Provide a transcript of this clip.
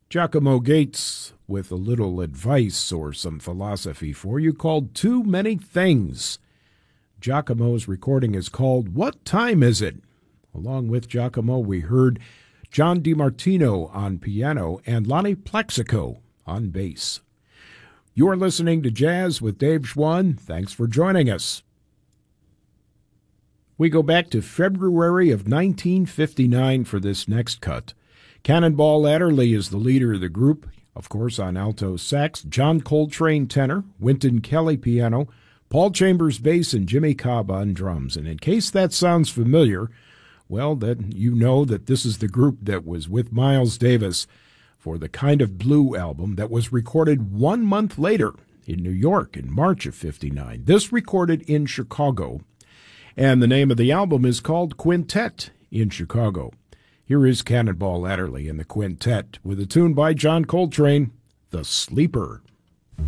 Giacomo Gates with a little advice or some philosophy for you called Too Many Things. Giacomo's recording is called What Time Is It? Along with Giacomo, we heard John DiMartino on piano and Lonnie Plexico on bass. You are listening to Jazz with Dave Schwann. Thanks for joining us. We go back to February of 1959 for this next cut. Cannonball Adderley is the leader of the group, of course on alto sax, John Coltrane tenor, Wynton Kelly piano, Paul Chambers bass, and Jimmy Cobb on drums. And in case that sounds familiar, well, then you know that this is the group that was with Miles Davis for the Kind of Blue album that was recorded 1 month later in New York in March of '59. This recorded in Chicago, and the name of the album is called Quintet in Chicago. Here is Cannonball Adderley and the Quintet with a tune by John Coltrane, The Sleeper.